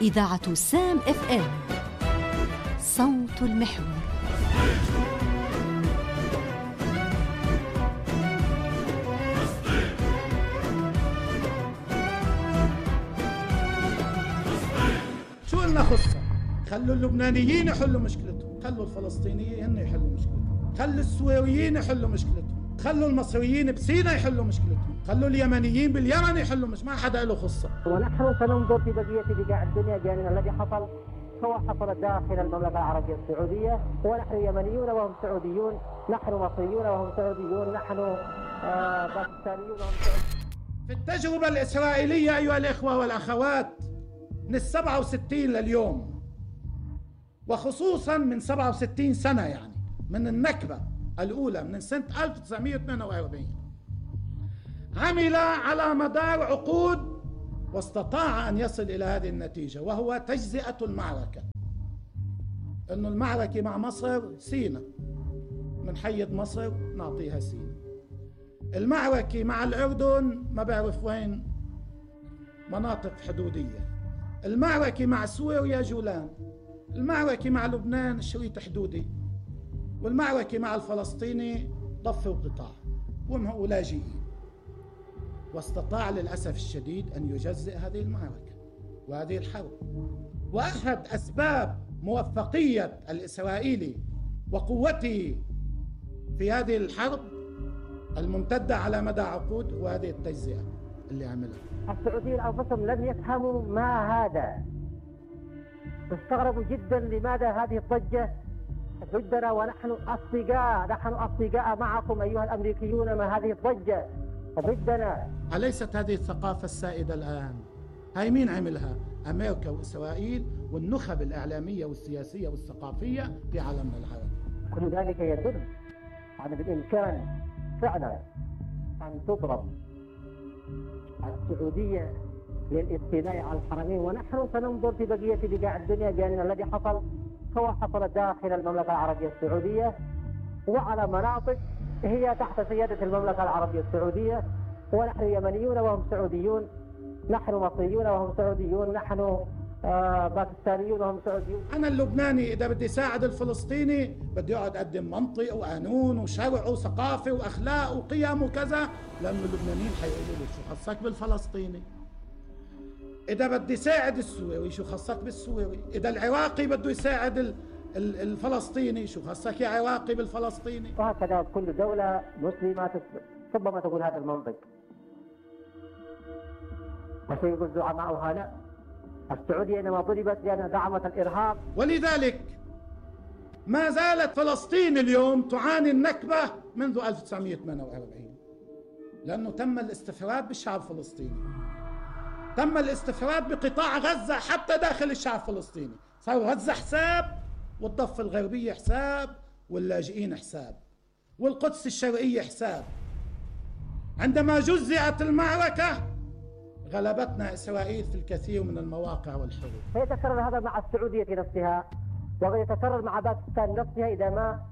إذاعة سام اف ام صوت المحور. شو لنا خصة؟ خلوا اللبنانيين يحلوا مشكلتهم، خلوا الفلسطينيين هن يحلوا مشكلتهم، خلوا السوريين يحلوا مشكلتهم، خلوا المصريين بسيناء يحلوا مشكلتهم، خلوا اليمنيين باليمن يحلوا ما حدا له خصة. ونحن سننظر في بقية بقاع الدنيا بأن الذي حصل هو حصل داخل المملكة العربية السعودية، ونحن يمنيون وهم سعوديون، نحن مصريون وهم سعوديون، نحن باكستانيون وهم سعوديون. في التجربة الإسرائيلية أيها الإخوة والأخوات من 67 لليوم، وخصوصا من 67 سنة، يعني من النكبة الأولى من سنة 1948، عمل على مدار عقود واستطاع أن يصل إلى هذه النتيجة، وهو تجزئة المعركة. إنه المعركة مع مصر سيناء، من حيد مصر نعطيها سيناء. المعركة مع الأردن ما بعرف وين، مناطق حدودية. المعركة مع سوريا جولان. المعركة مع لبنان شريط حدودي. والمعركة مع الفلسطيني ضفة وقطاع ولاجئين. واستطاع للأسف الشديد أن يجزئ هذه المعركة وهذه الحرب. وأحد أسباب موفقية الإسرائيلي وقوته في هذه الحرب الممتدة على مدى عقود هو هذه التجزئة اللي عملها. السعوديين أنفسهم لم يفهموا ما هذا، استغربوا جدا لماذا هذه الضجة ضدنا ونحن أصدقاء معكم أيها الأمريكيون، ما هذه الضجة ضدنا. أليست هذه الثقافة السائدة الآن؟ هاي مين عملها؟ أمريكا وإسرائيل والنخب الإعلامية والسياسية والثقافية في عالمنا العربي. كل ذلك يدل على بالإمكان فعلا أن تضرب السعودية للاستيلاء على الحرمين، ونحن سننظر في بقية بقاع الدنيا بأن الذي حصل هو حصل داخل المملكة العربية السعودية وعلى مناطق هي تحت سيادة المملكة العربية السعودية، ونحن يمنيون وهم سعوديون، نحن مصريون وهم سعوديون، نحن باكستانيون وهم سعوديون. أنا اللبناني إذا بدي ساعد الفلسطيني بدي يقعد أقدم منطق وقانون وشرع وثقافة وأخلاق وقيم وكذا، لأنه اللبنانيين حيقولوا لي شو خصك بالفلسطيني؟ إذا بدي ساعد السوري شو خصك بالسوري؟ إذا العراقي بده يساعد الفلسطيني شو خصك يا عراقي بالفلسطيني؟ وهكذا كل دولة مسلمة ربما تقول هذا المنطق، وسيقول زعماؤها لا، السعودية إنما ضربت لأنها دعمت الإرهاب. ولذلك ما زالت فلسطين اليوم تعاني النكبة منذ 1948، لأنه تم الاستفراد بالشعب الفلسطيني، تم الاستفراد بقطاع غزة حتى داخل الشعب الفلسطيني. صار غزة حساب، والضفة الغربية حساب، واللاجئين حساب، والقدس الشرقية حساب. عندما جزئت المعركة غلبتنا إسرائيل في الكثير من المواقع والحروب. سيتكرر هذا مع السعودية نفسها، وقد يتكرر مع باكستان نفسها إذا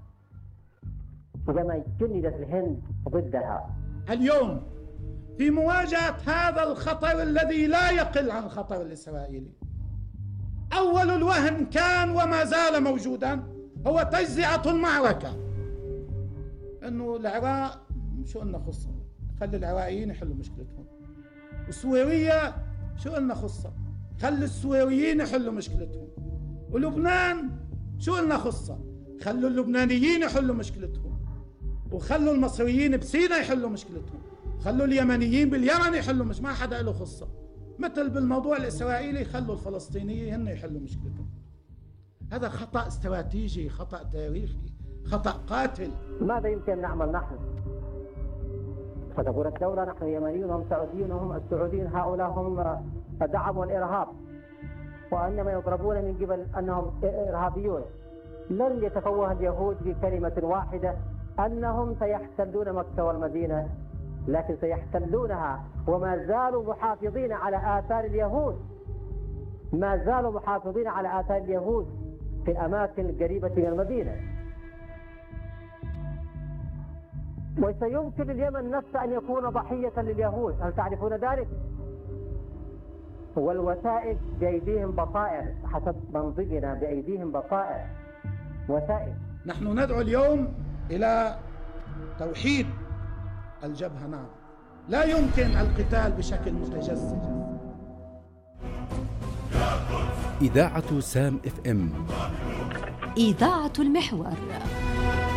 ما جندت الهند ضدها. اليوم في مواجهة هذا الخطر الذي لا يقل عن الخطر الإسرائيلي، أول الوهن كان وما زال موجودا هو تجزئة المعركة. إنه العراق شو قلنا خصة؟ خلي العراقيين يحلوا مشكلتهم. وسوريا شو قلنا خصة؟ خلي السوريين يحلوا مشكلتهم. ولبنان شو قلنا خصة؟ خلوا اللبنانيين يحلوا مشكلتهم، وخلوا المصريين بسيناء يحلوا مشكلتهم، خلوا اليمنيين باليمن يحلوا ما حدا له خصة. مثل بالموضوع الإسرائيلي خلوا الفلسطينيين هن يحلوا مشكلتهم. هذا خطأ استراتيجي، خطأ تاريخي، خطأ قاتل. ماذا يمكن نعمل نحن؟ فتقول الدولة نحن يمنيون وهم سعوديون وهم السعوديين، هؤلاء هم دعموا الإرهاب، وإنما يضربون من قبل أنهم إرهابيون. لن يتفوه اليهود بكلمة واحدة أنهم سيحتلون مكة والمدينة، لكن سيحتلونها وما زالوا محافظين على آثار اليهود، ما زالوا محافظين على آثار اليهود في الأماكن القريبة من المدينة. وسيمكن اليمن نفسه أن يكون ضحية لليهود، هل تعرفون ذلك؟ والوسائل بأيديهم بصائر، حسب منطقنا بأيديهم بصائر وسائل. نحن ندعو اليوم إلى توحيد الجبهة. نعم، لا يمكن القتال بشكل متجسد. إذاعة سام FM، إذاعة المحور.